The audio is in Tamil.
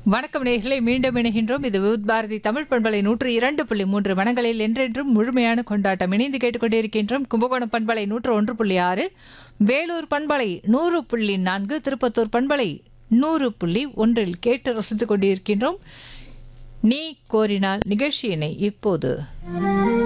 வணக்கம் நேயர்களே, மீண்டும் இணைகின்றோம். இது விவித் பாரதி தமிழ் பண்பலை 102.3 மனங்களில் என்றென்றும் முழுமையான கொண்டாட்டம். இணைந்து கேட்டுக்கொண்டிருக்கின்றோம். கும்பகோணம் பண்பலை 101.6, வேலூர் பண்பலை 100.4, திருப்பத்தூர் பண்பலை 100.1 கேட்டு ரசித்துக் கொண்டிருக்கின்றோம். நீ கோரினால் நிகழ்ச்சியினை இப்போது